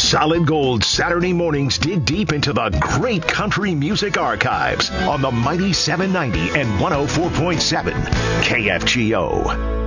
Solid Gold Saturday mornings dig deep into the great country music archives on the mighty 790 and 104.7 KFGO.